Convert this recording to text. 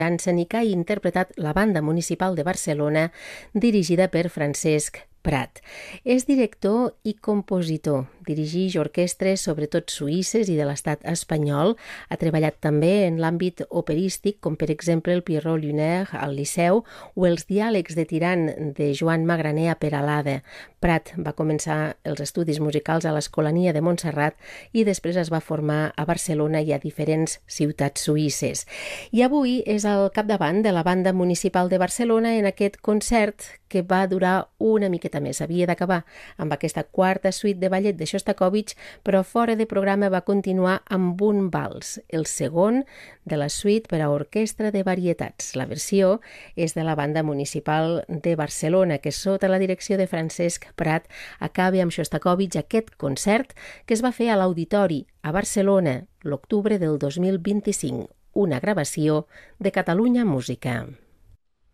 Jansen i que ha interpretat la Banda Municipal de Barcelona, dirigida per Francesc Prat. És director i compositor. Dirigeix orquestres, sobretot suïsses i de l'estat espanyol. Ha treballat també en l'àmbit operístic, com per exemple el Pierrot Lunaire al Liceu o els diàlegs de Tirant de Joan Magraner a Peralada. Prat va començar els estudis musicals a l'Escolania de Montserrat i després es va formar a Barcelona i a diferents ciutats suïsses. I avui és al capdavant de la Banda Municipal de Barcelona en aquest concert que va durar una miqueta més. Havia d'acabar amb aquesta quarta suite de ballet de Shostakovich, però fora de programa va continuar amb un vals, el segon de la suite per a orquestra de varietats. La versió és de la Banda Municipal de Barcelona, que sota la direcció de Francesc Prat acaba amb Shostakovich aquest concert que es va fer a l'Auditori a Barcelona l'octubre del 2025, una gravació de Catalunya Música.